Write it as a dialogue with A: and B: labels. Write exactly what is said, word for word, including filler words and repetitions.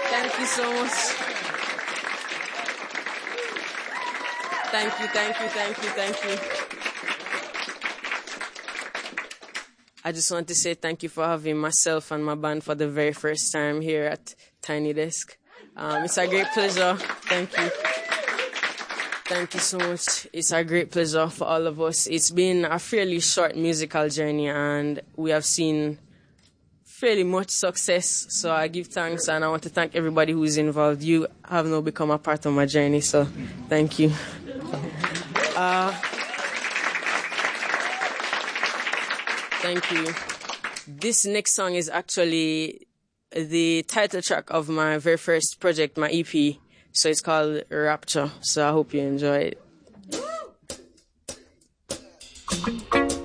A: Thank you so much. Thank you, thank you, thank you, thank you. I just want to say thank you for having myself and my band for the very first time here at Tiny Desk. Um, it's a great pleasure. Thank you. Thank you so much. It's a great pleasure for all of us. It's been a fairly short musical journey, and we have seen fairly much success. So I give thanks, and I want to thank everybody who's involved. You have now become a part of my journey, so thank you. Uh, thank you. This next song is actually the title track of my very first project, my E P. So it's called Rapture. So I hope you enjoy it.